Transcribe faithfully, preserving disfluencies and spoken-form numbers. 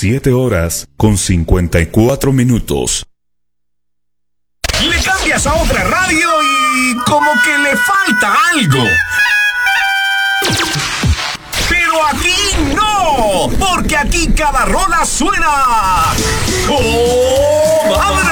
siete horas con cincuenta y cuatro minutos. Le cambias a otra radio y como que le falta algo. Pero aquí no, porque aquí cada rola suena ¡oh, madre!